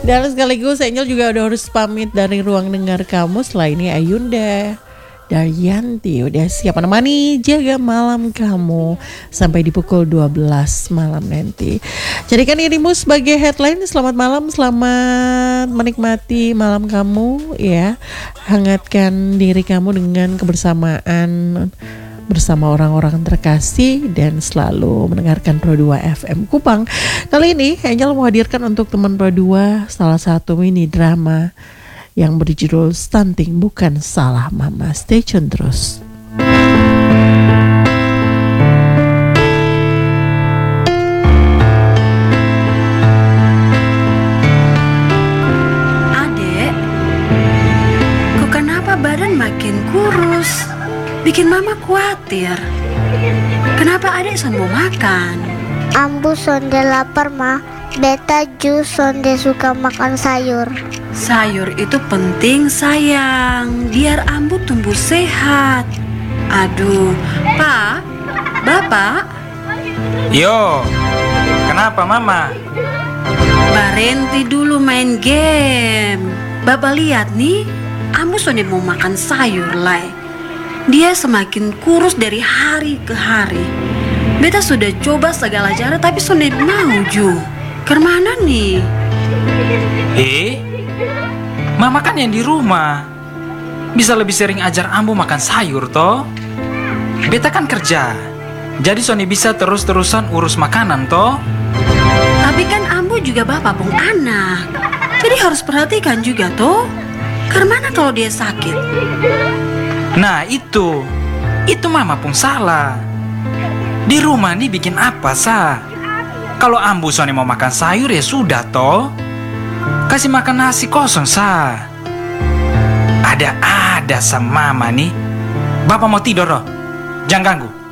Dan sekaligus Angel juga udah harus pamit dari ruang dengar kamu. Setelah ini Ayunda Daryanti udah siap menemani jaga malam kamu sampai di pukul 12 malam nanti. Jadikan dirimu sebagai headline. Selamat malam, selamat menikmati malam kamu ya. Hangatkan diri kamu dengan kebersamaan bersama orang-orang terkasih dan selalu mendengarkan Pro 2 FM Kupang. Kali ini Angel mau hadirkan untuk teman Pro 2 salah satu mini drama yang berjudul Stunting Bukan Salah Mama. Stay tune terus. Adek, kok kenapa badan makin kurus? Bikin mama khawatir. Kenapa adek mau makan? Ambu sonde lapar mah. Beta jus sonde suka makan sayur. Sayur itu penting sayang, biar ambu tumbuh sehat. Aduh, Pak, Bapak. Yo, kenapa mama? Barenti dulu main game. Bapak lihat nih, ambu sonde mau makan sayur lai. Dia semakin kurus dari hari ke hari. Beta sudah coba segala cara tapi sonde mau ju. Kemana nih? Mama kan yang di rumah. Bisa lebih sering ajar ambu makan sayur toh. Beta kan kerja. Jadi Sony bisa terus-terusan urus makanan toh. Tapi kan ambu juga bapak pun anak. Jadi harus perhatikan juga toh. Kemana kalau dia sakit? Nah itu mama pun salah. Di rumah nih bikin apa sah? Kalau ambu Sony mau makan sayur ya sudah toh. Kasih makan nasi kosong sah. Ada sama mama nih. Bapak mau tidur loh. Jangan ganggu.